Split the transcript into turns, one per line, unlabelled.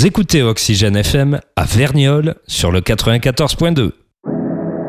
Vous écoutez Oxygène FM à Verniolle sur le 94.2.